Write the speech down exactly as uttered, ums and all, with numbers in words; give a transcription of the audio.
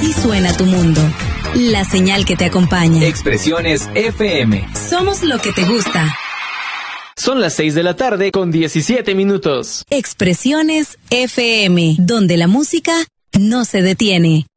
Así suena tu mundo. La señal que te acompaña. Expresiones F M. Somos lo que te gusta. Son las seis de la tarde con diecisiete minutos. Expresiones F M, donde la música no se detiene.